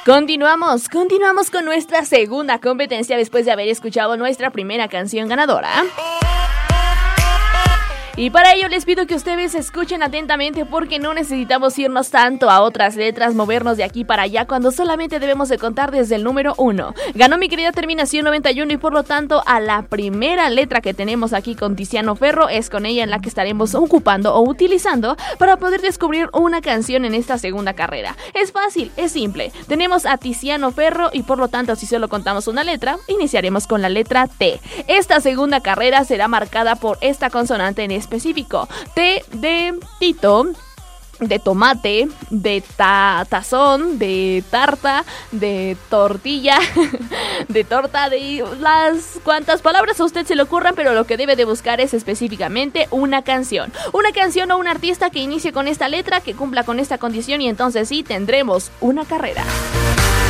Continuamos con nuestra segunda competencia después de haber escuchado nuestra primera canción ganadora. Y para ello les pido que ustedes escuchen atentamente porque no necesitamos irnos tanto a otras letras, movernos de aquí para allá cuando solamente debemos de contar desde el número 1. Ganó mi querida terminación 91 y por lo tanto a la primera letra que tenemos aquí con Tiziano Ferro es con ella en la que estaremos ocupando o utilizando para poder descubrir una canción en esta segunda carrera. Es fácil, es simple. Tenemos a Tiziano Ferro y por lo tanto si solo contamos una letra, iniciaremos con la letra T. Esta segunda carrera será marcada por esta consonante en específico. T de Tito, de tomate, de tazón, de tarta, de tortilla, de torta, de las cuantas palabras a usted se le ocurran, pero lo que debe de buscar es específicamente una canción o un artista que inicie con esta letra, que cumpla con esta condición y entonces sí tendremos una carrera.